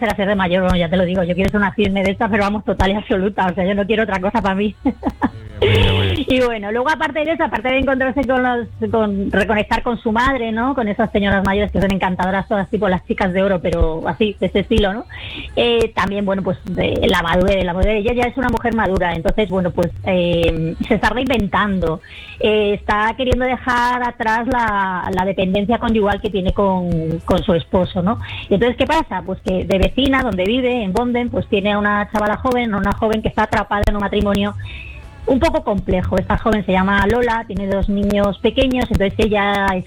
ser hacer de mayor, bueno, ya te lo digo, yo quiero ser una cisne de esta, pero vamos, total y absoluta, o sea, yo no quiero otra cosa para mí. Muy bien. Y bueno, luego aparte de eso, aparte de encontrarse con reconectar con su madre, ¿no? Con esas señoras mayores que son encantadoras todas, tipo las chicas de oro, pero así, de ese estilo, ¿no? También, bueno, pues la madurez, ella ya es una mujer madura, entonces, bueno, pues se está reinventando, está queriendo dejar atrás la dependencia conyugal que tiene con su esposo, ¿no? Y entonces, ¿qué pasa? Pues que de vecina, donde vive, en Bonden, pues tiene a una chavala joven, una joven que está atrapada en un matrimonio un poco complejo. Esta joven se llama Lola, tiene 2 niños pequeños, entonces ella es